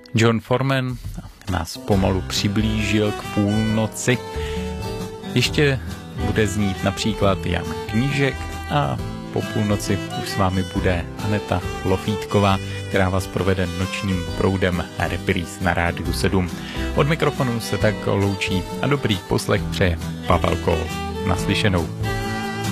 John Foreman nás pomalu přiblížil k půlnoci. Ještě bude znít například Jan Knížek a po půlnoci už s vámi bude Aneta Lofítková, která vás provede nočním proudem repríz na Rádiu 7. Od mikrofonu se tak loučí a dobrý poslech přeje Pavel Kohl. Naslyšenou.